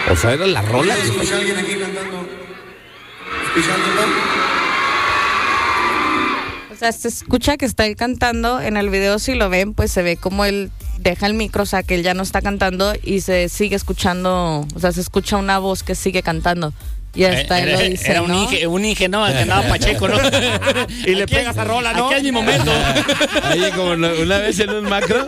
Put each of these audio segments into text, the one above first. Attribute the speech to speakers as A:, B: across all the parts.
A: O sea, era la rola.
B: ¿Se escucha alguien aquí cantando? ¿Escuchando?
C: O sea, se escucha que está él cantando. En el video, si lo ven, pues se ve como él deja el micro, o sea, que él ya no está cantando y se sigue escuchando, o sea, se escucha una voz que sigue cantando. Y hasta él lo dice,
D: era
C: ¿no?
D: un Inge, ¿no? Que andaba Pacheco, ¿no?
A: Y le pegas a rola, ¿no?
D: Aquí es mi momento.
E: Oye, como una vez en un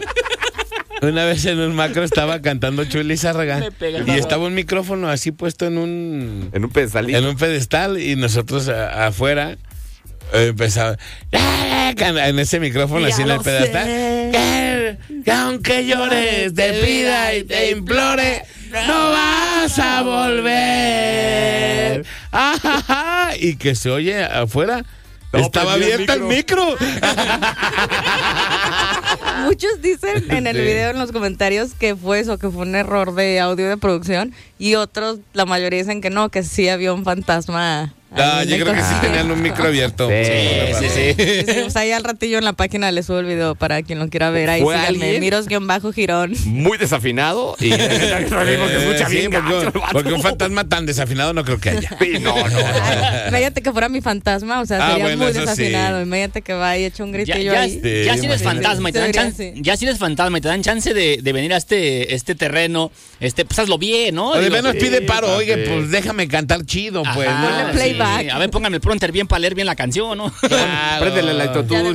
E: macro estaba cantando Chuy Lizárraga y estaba un micrófono así puesto en un pedestal y nosotros afuera empezaba en ese micrófono así en el pedestal que aunque llores te pida y te implore no vas a volver. Y que se oye afuera. No, estaba abierta el micro.
C: Muchos dicen en el video, en los comentarios, que fue eso, que fue un error de audio de producción. Y otros, la mayoría dicen que no, que sí había un fantasma.
E: Yo creo que sí tenían un micro abierto.
C: Sí. Pues ahí al ratillo en la página le subo el video para quien lo quiera ver. Ahí síganme, Miros-Girón.
A: Muy desafinado y
E: porque un fantasma tan desafinado no creo que haya.
A: Sí, no.
C: Imagínate que fuera mi fantasma, o sea, sería muy desafinado. Sí. Imagínate que va y echa un gritillo ahí.
D: Ya si eres fantasma y te dan chance, de venir a este terreno, pues hazlo bien, ¿no?
E: O de menos pide paro, oye, pues déjame cantar chido, pues.
C: Ponle playback.
D: Sí. A ver, póngame el pronter bien para leer bien la canción, ¿no?
E: Claro.
A: Préndele la autotune.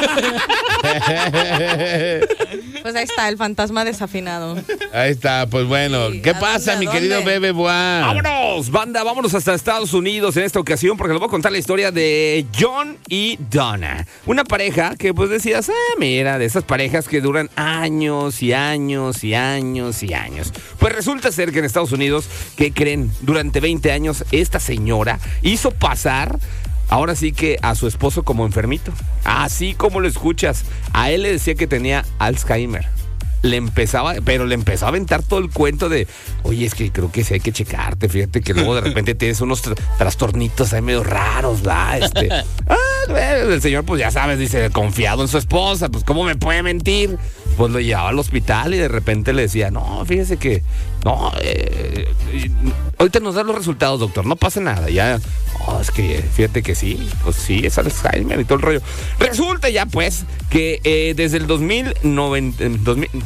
C: Pues ahí está, el fantasma desafinado.
E: Ahí está, pues bueno. Sí. ¿Qué pasa, mi querido Bebe Boa?
A: ¡Vámonos, banda! Vámonos hasta Estados Unidos en esta ocasión porque les voy a contar la historia de John y Donna. Una pareja que pues decías, mira, de esas parejas que duran años y años y años y años. Pues resulta ser que en Estados Unidos, ¿qué creen? Durante 20 años esta señora hizo pasar, ahora sí que a su esposo como enfermito. Así como lo escuchas. A él le decía que tenía Alzheimer. Le empezó a aventar todo el cuento de, oye, es que creo que sí hay que checarte, fíjate que luego de repente tienes unos trastornitos ahí medio raros, ¿verdad? El señor, pues ya sabes, dice, confiado en su esposa, pues ¿cómo me puede mentir? Pues lo llevaba al hospital y de repente le decía, no, fíjese que, no, ahorita nos dan los resultados, doctor, no pasa nada, ya, es que fíjate que sí, pues sí, es Alzheimer y todo el rollo. Resulta ya, pues, que desde el 1998.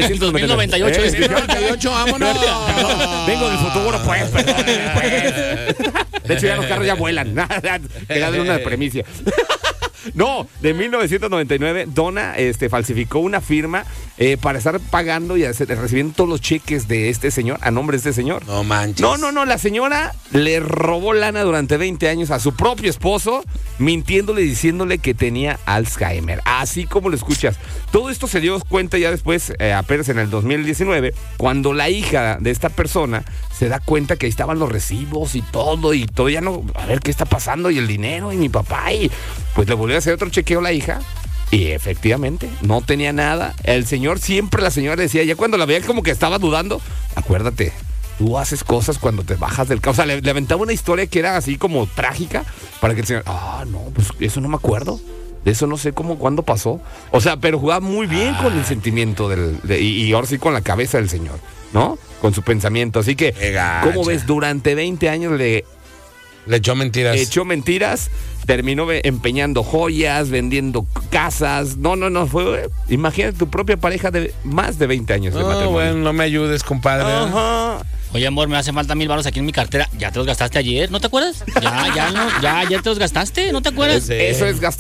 E: 1998, vámonos.
A: Vengo del futuro, pues, perdón. De hecho, ya los carros ya vuelan. Quería dar una premisa. No, de 1999, Donna falsificó una firma para estar pagando y recibiendo todos los cheques de este señor, a nombre de este señor.
E: No manches.
A: No, la señora le robó lana durante 20 años a su propio esposo, mintiéndole y diciéndole que tenía Alzheimer. Así como lo escuchas. Todo esto se dio cuenta ya después, apenas en el 2019, cuando la hija de esta persona se da cuenta que ahí estaban los recibos y todo ya no, a ver qué está pasando y el dinero y mi papá y pues le volvió a hacer otro chequeo a la hija y efectivamente no tenía nada. La señora le decía, ya cuando la veía como que estaba dudando, acuérdate, tú haces cosas cuando te bajas del carro. O sea, le aventaba una historia que era así como trágica para que el señor, no, pues eso no me acuerdo. De eso no sé cuándo pasó. O sea, pero jugaba muy bien con el sentimiento y ahora sí con la cabeza del señor, ¿no? Con su pensamiento. Así que, ¿cómo ves? Durante 20 años le
E: echó mentiras.
A: Terminó empeñando joyas, vendiendo casas. No, fue. Imagínate tu propia pareja de más de 20 años de matrimonio.
E: Bueno, no me ayudes, compadre.
A: Ajá.
D: Oye, amor, me hacen falta $1,000 aquí en mi cartera. ¿Ya te los gastaste ayer? ¿No te acuerdas? Ya te los gastaste, ¿no te acuerdas?
A: Eso es gastar.